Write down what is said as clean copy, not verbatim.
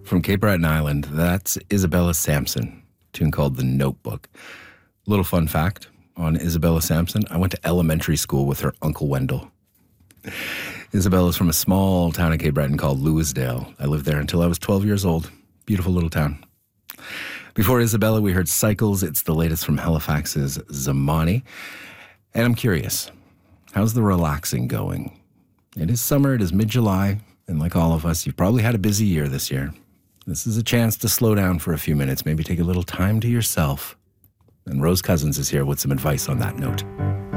From Cape Breton Island, that's Isabella Sampson, a tune called The Notebook. Little fun fact on Isabella Sampson, I went to elementary school with her Uncle Wendell. Isabella's from a small town in Cape Breton called Louisdale. I lived there until I was 12 years old. Beautiful little town. Before Isabella, we heard Cycles. It's the latest from Halifax's Zamani. And I'm curious, how's the relaxing going? It is summer, it is mid-July, and like all of us, you've probably had a busy year this year. This is a chance to slow down for a few minutes, maybe take a little time to yourself. And Rose Cousins is here with some advice on that note.